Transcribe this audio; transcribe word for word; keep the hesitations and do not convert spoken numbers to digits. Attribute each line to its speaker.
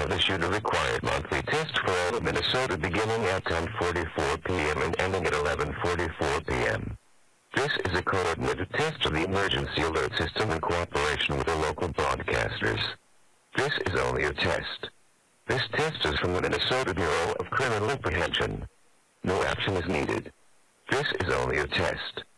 Speaker 1: have issued a required monthly test for all of Minnesota beginning at ten forty-four p m and ending at eleven forty-four p m This is a coordinated test of the emergency alert system in cooperation with the local broadcasters. This is only a test. This test is from the Minnesota Bureau of Criminal Apprehension. No action is needed. This is only a test.